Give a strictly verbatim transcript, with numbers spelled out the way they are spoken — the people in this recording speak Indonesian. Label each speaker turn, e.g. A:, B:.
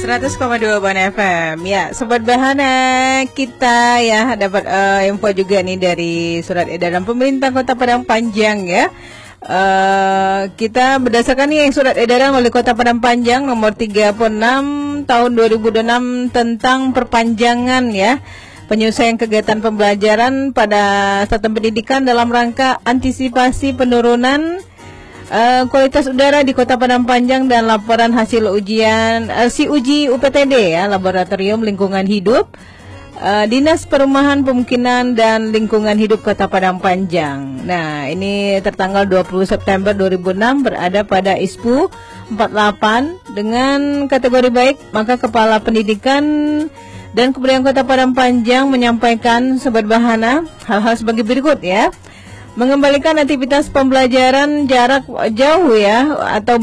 A: seratus koma dua Ban F M. Ya, Sobat Bahana, kita ya dapat uh, info juga nih dari surat edaran pemerintah Kota Padang Panjang ya. Uh, kita berdasarkan nih yang surat edaran Wali Kota Padang Panjang nomor tiga puluh enam tahun dua ribu dua puluh enam tentang perpanjangan ya penyelesaian kegiatan pembelajaran pada satuan pendidikan dalam rangka antisipasi penurunan Uh, kualitas udara di Kota Padang Panjang dan laporan hasil ujian uh, si uji U P T D ya, Laboratorium Lingkungan Hidup uh, Dinas Perumahan Pemukiman dan Lingkungan Hidup Kota Padang Panjang. Nah, ini tertanggal dua puluh September dua ribu enam berada pada I S P U empat puluh delapan dengan kategori baik, maka Kepala Pendidikan dan Kebudayaan Kota Padang Panjang menyampaikan Sobat Bahana hal-hal sebagai berikut ya. Mengembalikan aktivitas pembelajaran jarak jauh ya atau